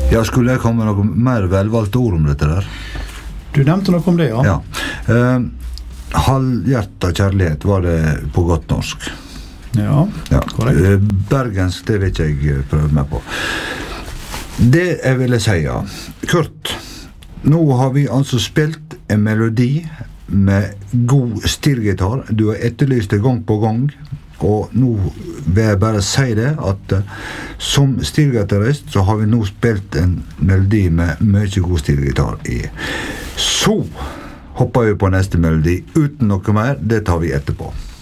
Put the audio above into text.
Ja, skulle jeg komme med noe mer velvalgte ord om dette der? Du nevnte noe om det, ja. Ja. Halvhjerta kjærlighet var det på godt norsk. Ja, korrekt. Bergensk, det vil ikke jeg prøve meg på. Det jeg ville si, ja. Kurt, nå har vi altså spilt en melodi med god styrgitar. Du har etterlyst det gang på gang, og nå vil jeg bare si det, at som styrgitarist så har vi nå spilt en melodi med mye god styrgitar i. Så hopper vi på neste melodi uten noe mer, det tar vi etterpå.